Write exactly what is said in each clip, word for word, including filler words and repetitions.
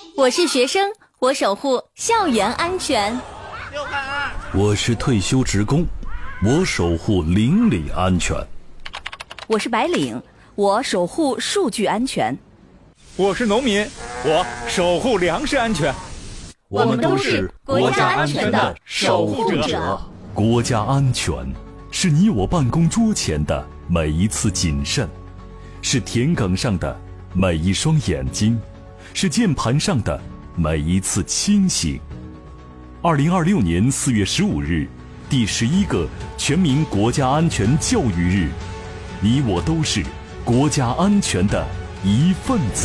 我是学生，我守护校园安全。 我是退休职工，我守护邻里安全。 我是白领，我守护数据安全。 我是农民，我守护粮食安全。 我们都是国家安全的守护者。 国家安全是你我办公桌前的每一次谨慎，是田埂上的每一双眼睛，是键盘上的每一次清醒。二零二六年四月十五日，第十一个全民国家安全教育日，你我都是国家安全的一份子。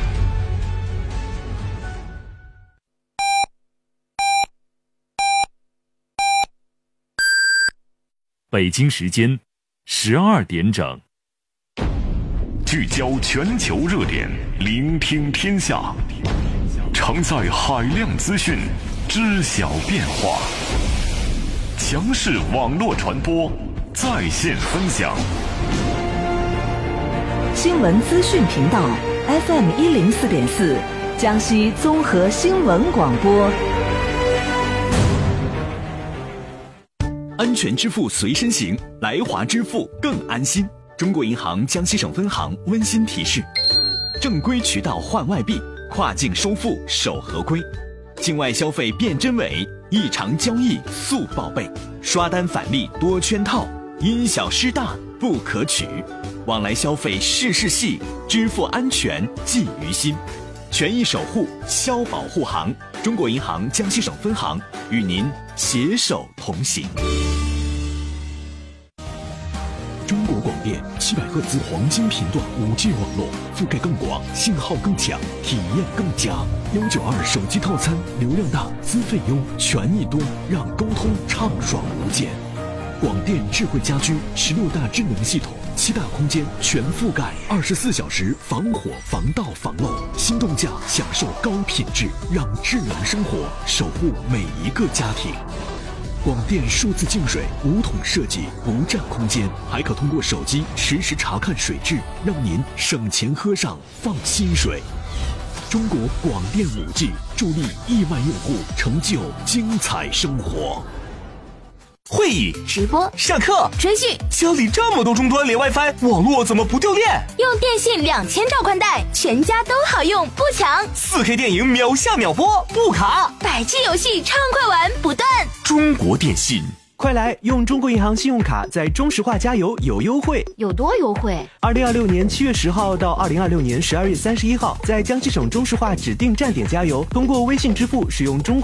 北京时间十二点整， 聚焦全球热点，聆听天下，承载海量资讯，知晓变化。强势网络传播，在线分享。 新闻资讯频道 F M 一零四点四，江西综合新闻广播。 安全支付随身行，来华支付更安心。中国银行江西省分行温馨提示：正规渠道换外币，跨境收付守合规；境外消费辨真伪，异常交易速报备；刷单返利多圈套，因小失大不可取。往来消费事事细，支付安全记于心。权益守护，消保护行。中国银行江西省分行与您携手同行。中国广电七百赫兹黄金频段 五 G 网络，覆盖更广，信号更强，体验更佳。一九二手机套餐，流量大，资费优，权益多，让沟通畅爽无间。广电智慧家居十六大智能系统，七大空间全覆盖，二十四小时防火防盗防漏，心动价享受高品质，让智能生活守护每一个家庭。广电数字净水无桶设计，不占空间，还可通过手机实时查看水质，让您省钱喝上放心水。中国广电 五 G 助力亿万用户成就精彩生活。 会议、 直播、 上课、 追剧， 家里这么多终端连 WiFi， 网络怎么不掉电？ 用电信两千兆宽带，全家都好用，不抢。 四 K 电影秒下秒播，不卡。 百 G 游戏畅快玩，不断。 中国电信， 快来用中国银行信用卡在中石化加油有优惠， 有多优惠？ 二零二六年七月十号到二零二六年十二月三十一号，在江西省中石化指定站点加油，通过微信支付使用中